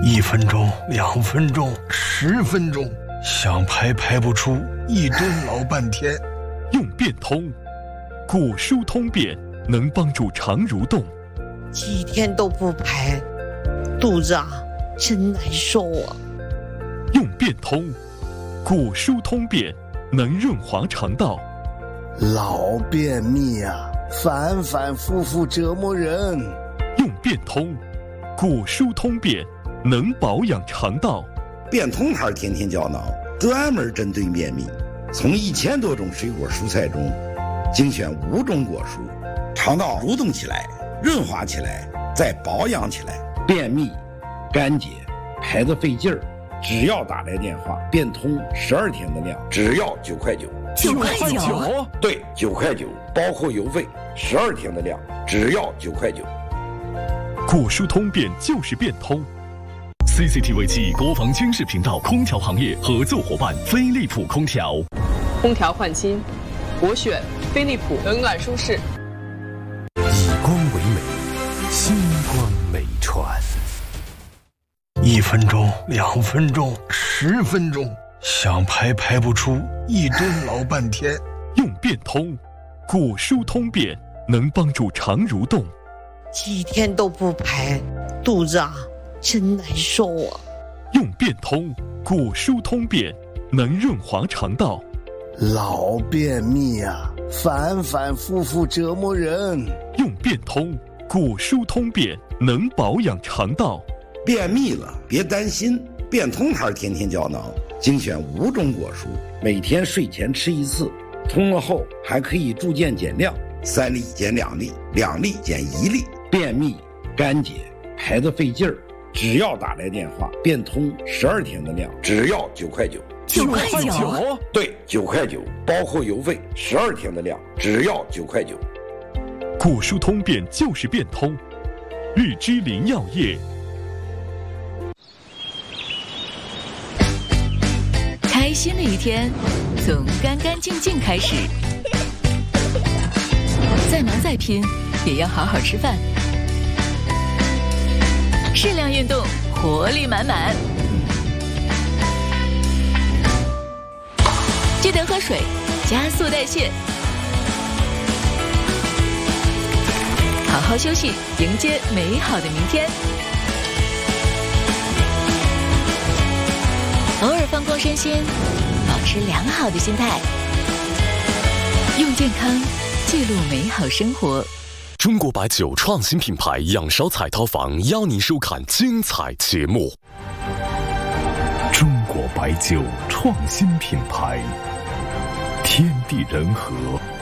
1分钟、2分钟、10分钟，想排不出，一蹲老半天。 用变通，骨疏通便能帮助肠蠕动。 几天都不排，肚子真难受啊。 用变通，骨疏通便能润滑肠道。 老便秘反反复复折磨人。 用变通，骨疏通便能保养肠道。 变通牌天天胶囊专门针对便秘，从1000多种水果蔬菜中精选5种果蔬，肠道蠕动起来，润滑起来，再保养起来。便秘、干结、排得费劲儿，只要打来电话，变通12天的量，只要9块9。 9块9？ 对，9块9，包括邮费，12天的量，只要9块9。 骨疏通便就是变通。 CCTV 7国防军事频道空调行业合作伙伴飞利浦空调。 空调换新，我选飞利浦，冷暖舒适。 以光为美，星光美传。 1分钟、2分钟、10分钟，想排不出，一蹲老半天。 用变通，骨疏通便能帮助肠蠕动。 几天都不排，肚子真难受啊。 用变通，骨疏通便能润滑肠道。 老便秘反反复复折磨人。 用变通，骨疏通便能保养肠道。 便秘了别担心，变通牌天天胶囊精选5种果蔬，每天睡前吃1次，通了后还可以逐渐减量，3粒减2粒，2粒减1粒。便秘、干结、排得费劲儿，只要打来电话，变通12天的量，只要9块9。 9块9？ 对，9块9，包括邮费，12天的量，只要9块9。 骨疏通便就是变通。日之林药业。 开心的一天从干干净净开始，再忙再拼也要好好吃饭，适量运动，活力满满。记得喝水，加速代谢。好好休息，迎接美好的明天。偶尔放空身心，保持良好的心态，用健康记录美好生活。 中国白酒创新品牌仰韶彩陶坊邀您收看精彩节目。 中国白酒创新品牌，天地人和。